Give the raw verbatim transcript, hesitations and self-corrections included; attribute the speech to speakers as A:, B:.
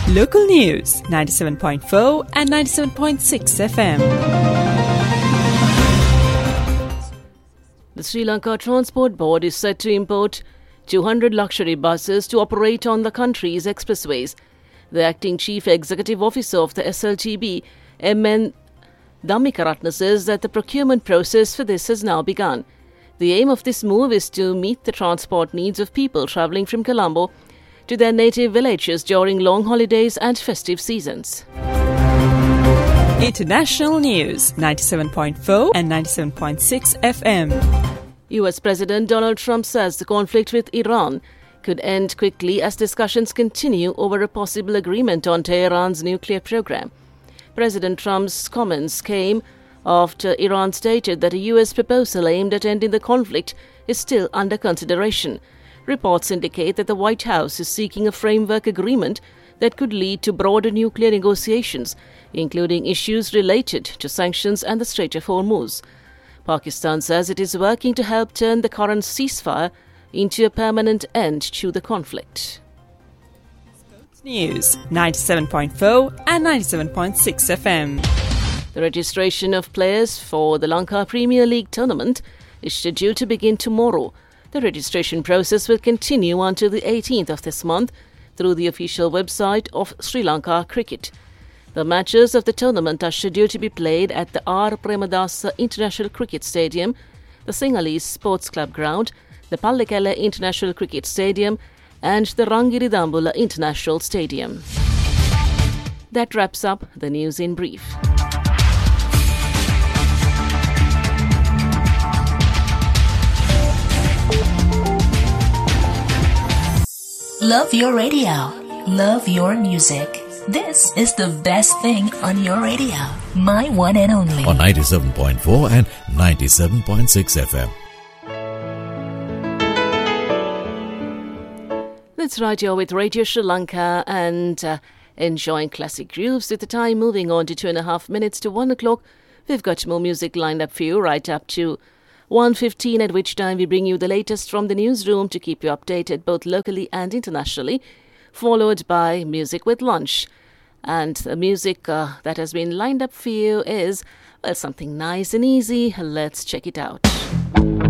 A: Local news, ninety-seven point four and ninety-seven point six F M.
B: The Sri Lanka Transport Board is set to import two hundred luxury buses to operate on the country's expressways. The acting chief executive officer of the S L T B, M N Dhammikaratne, says that the procurement process for this has now begun. The aim of this move is to meet the transport needs of people travelling from Colombo to their native villages during long holidays and festive seasons.
A: International news, ninety-seven point four and ninety-seven point six F M.
B: U S President Donald Trump says the conflict with Iran could end quickly as discussions continue over a possible agreement on Tehran's nuclear program. President Trump's comments came after Iran stated that a U S proposal aimed at ending the conflict is still under consideration. Reports indicate that the White House is seeking a framework agreement that could lead to broader nuclear negotiations, including issues related to sanctions and the Strait of Hormuz. Pakistan says it is working to help turn the current ceasefire into a permanent end to the conflict.
A: News, ninety-seven point four and ninety-seven point six F M.
B: The registration of players for the Lanka Premier League tournament is scheduled to begin tomorrow. The registration process will continue until the eighteenth of this month through the official website of Sri Lanka Cricket. The matches of the tournament are scheduled to be played at the R. Premadasa International Cricket Stadium, the Sinhalese Sports Club Ground, the Pallekele International Cricket Stadium and the Rangiri Dambulla International Stadium. That wraps up the news in brief.
C: Love your radio. Love your music. This is the best thing on your radio. My one and only.
D: On ninety-seven point four and ninety-seven point six F M.
B: That's right, you're with Radio Sri Lanka and uh, enjoying classic grooves with the time moving on to two and a half minutes to one o'clock. We've got more music lined up for you right up to one fifteen, at which time we bring you the latest from the newsroom to keep you updated both locally and internationally, followed by Music with Lunch. And the music uh, that has been lined up for you is, well, something nice and easy. Let's check it out.